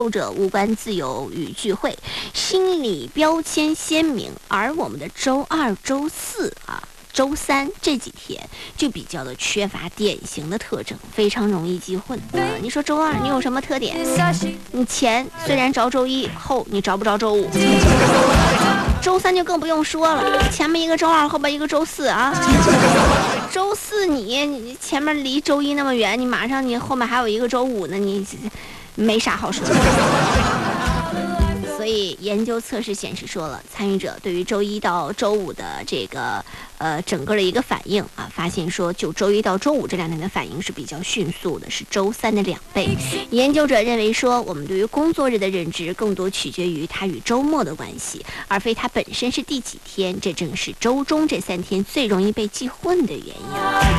者无关自由与聚会，心理标签鲜明，而我们的周二、周四周三这几天就比较的缺乏典型的特征，非常容易记混你说周二你有什么特点？你前虽然着周一，后你着不着周五。周三就更不用说了，前面一个周二，后边一个周四周四你前面离周一那么远，你马上你后面还有一个周五呢，你没啥好说的。所以研究测试显示说了，参与者对于周一到周五的这个整个的一个反应发现说就周一到周五这2天的反应是比较迅速的，是周三的2倍。研究者认为说，我们对于工作日的认知更多取决于它与周末的关系，而非它本身是第几天，这正是周中这3天最容易被记混的原因。